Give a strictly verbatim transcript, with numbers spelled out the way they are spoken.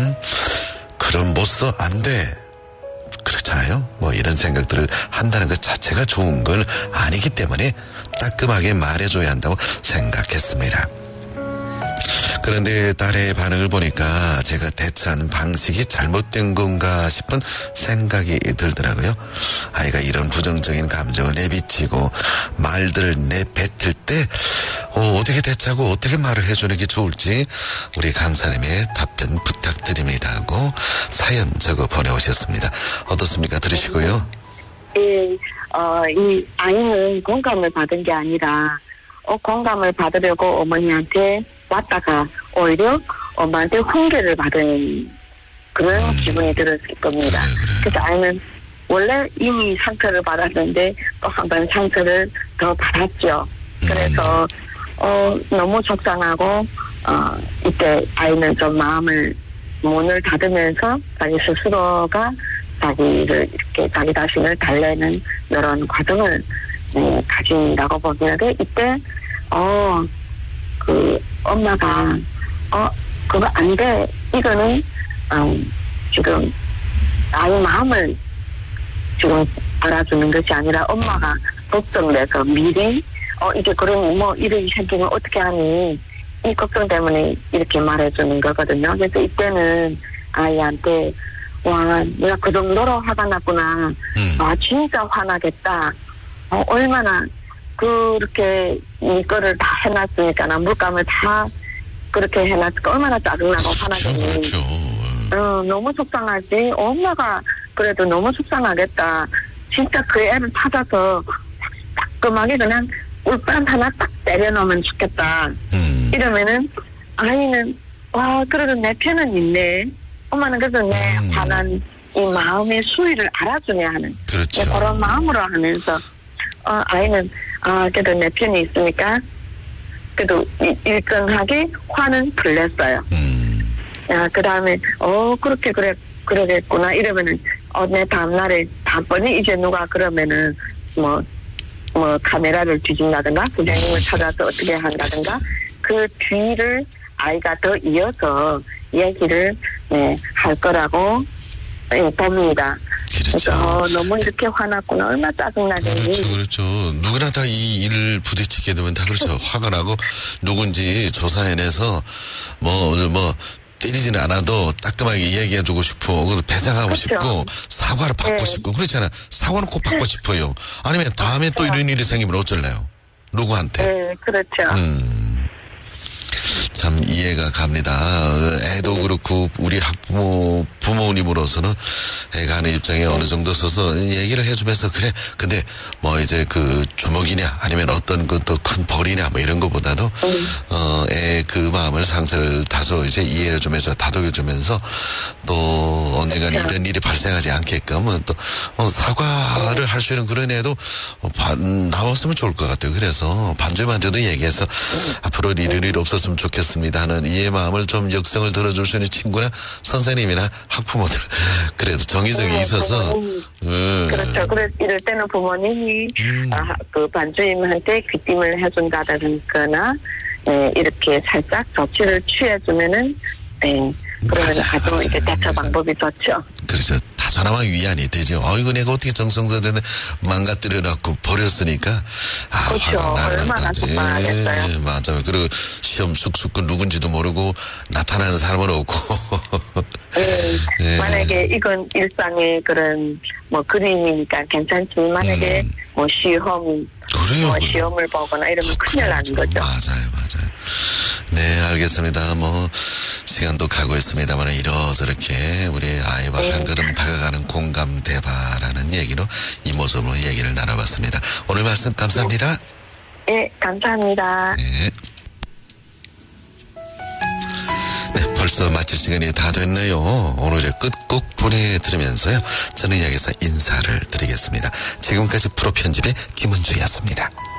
음, 그럼 못 써 안 돼. 그렇잖아요. 뭐 이런 생각들을 한다는 것 자체가 좋은 건 아니기 때문에 따끔하게 말해줘야 한다고 생각했습니다. 그런데 딸의 반응을 보니까 제가 대처하는 방식이 잘못된 건가 싶은 생각이 들더라고요. 아이가 이런 부정적인 감정을 내비치고 말들을 내뱉을 때 어, 어떻게 대처하고 어떻게 말을 해주는 게 좋을지 우리 강사님의 답변 부탁드립니다 하고 사연 적어 보내오셨습니다. 어떻습니까? 들으시고요. 예, 어, 이 아이는 공감을 받은 게 아니라 어, 공감을 받으려고 어머니한테 왔다가 오히려 엄마한테 훈계를 받은 그런 음. 기분이 들었을 겁니다. 그래, 그래. 그래서 아이는 원래 이미 상처를 받았는데 또 한 번 상처를 더 받았죠. 그래서 음. 어, 너무 속상하고 어, 이때 아이는 좀 마음을 문을 닫으면서 자기 스스로가 자기를 이렇게 자기 자신을 달래는 이런 과정을 네, 가진다고 보는데 이때 어 그 엄마가 어 그거 안 돼 이거는 음, 지금 아이 마음을 지금 알아주는 것이 아니라 엄마가 걱정돼서 미리 어 이제 그럼 뭐 이런 생기면 어떻게 하니 이 걱정 때문에 이렇게 말해주는 거거든요. 그래서 이때는 아이한테 와 내가 그 정도로 화가 났구나. 음. 아 진짜 화나겠다. 어 얼마나 그렇게 이 거를 다 해놨으니까 나 물감을 다 그렇게 해놨으니까 얼마나 짜증나고 화나겠니. 그렇죠. 어, 너무 속상하지. 엄마가 그래도 너무 속상하겠다. 진짜 그 애를 찾아서 따끔하게 그냥 울산 하나 딱 때려놓으면 좋겠다. 음. 이러면은 아이는 와 그래도 내 편은 있네. 엄마는 그래서 내 음. 화난 이 마음의 수위를 알아주냐 하는 그렇죠. 그런 마음으로 하면서 어, 아이는 아 그래도 내 편이 있으니까 그래도 일정하게 화는 풀렸어요. 음. 아, 그 다음에 어 그렇게 그래 그러겠구나 이러면은 어 내 다음날에 다음번에 이제 누가 그러면은 뭐 뭐 카메라를 뒤진다든가 부장님을 찾아서 어떻게 한다든가 그 뒤를 아이가 더 이어서 얘기를 네, 할 거라고 네, 봅니다. 그렇죠. 어, 너무 이렇게 화났구나. 얼마나 짜증나겠니. 그렇죠, 그렇죠. 누구나 다 이 일을 부딪히게 되면 다 그렇죠. 화가 나고 누군지 조사해내서 뭐, 뭐, 때리지는 않아도 따끔하게 이야기해주고 싶어. 배상하고 그렇죠. 싶고 사과를 받고 네. 싶고 그렇잖아. 사과는 꼭 받고 싶어요. 아니면 다음에 그렇죠. 또 이런 일이 생기면 어쩔래요? 누구한테? 네, 그렇죠. 음. 참 이해가 갑니다. 애도 그렇고 우리 학부모 부모님으로서는 애가 하는 입장에 어느 정도 서서 얘기를 해주면서 그래 근데 뭐 이제 그 주먹이냐 아니면 어떤 그 또 큰 벌이냐 뭐 이런 것보다도 음. 어 애 그 마음을 상처를 다소 이제 이해해주면서 다독여주면서 또 언젠가는 그렇죠. 이런 일이 발생하지 않게끔 또 어, 사과를 할 수 있는 그런 애도 어, 반, 나왔으면 좋을 것 같아요. 그래서 반주한테도 얘기해서 음. 앞으로 이런 일 없었으면 좋겠습니다 하는 이의 마음을 좀 역성을 들어줄 수 있는 친구나 선생님이나 학부모들 그래도 정의적이 네, 있어서 음. 그렇죠. 그래 이럴 때는 부모님이 음. 아, 그 반주임한테 귀띔을 해준다든가 네, 이렇게 살짝 조치를 취해주면은 네, 그러면 아주 이제 대처 방법이 좋죠. 그렇죠. 다소나마 위안이 되죠. 아이고 내가 어떻게 정성스레 망가뜨려놨고 버렸으니까 아 그렇죠. 얼마나 속상하겠어요. 예, 맞아요. 그리고 시험 쑥쑥 그 누군지도 모르고 나타나는 사람은 없고 네, 예. 만약에 이건 일상의 그런 뭐 그림이니까 괜찮지 만약에 음. 뭐 시험 그래요. 뭐 시험을 보거나 이러면 큰일 나는 거죠. 맞아요, 맞아요. 네, 알겠습니다. 뭐 시간도 가고 있습니다만 이러저렇게 우리 아이와 네. 한 걸음 다가가는 공감대바라는 얘기로 이 모습으로 얘기를 나눠봤습니다. 오늘 말씀 감사합니다. 네, 네 감사합니다. 네. 네, 벌써 마칠 시간이 다 됐네요. 오늘의 끝곡 보내드리면서요. 저는 여기서 인사를 드리겠습니다. 지금까지 프로 편집의 김은주였습니다.